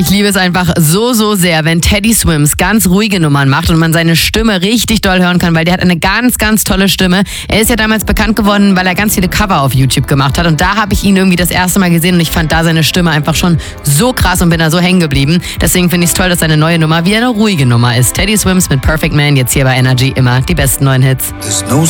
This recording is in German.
Ich liebe es einfach so, so sehr, wenn Teddy Swims ganz ruhige Nummern macht und man seine Stimme richtig doll hören kann, weil der hat eine ganz, ganz tolle Stimme. Er ist ja damals bekannt geworden, weil er ganz viele Cover auf YouTube gemacht hat und da habe ich ihn irgendwie das erste Mal gesehen und ich fand da seine Stimme einfach schon so krass und bin da so hängen geblieben. Deswegen finde ich es toll, dass seine neue Nummer wie eine ruhige Nummer ist. Teddy Swims mit Perfect Man, jetzt hier bei Energy, immer die besten neuen Hits.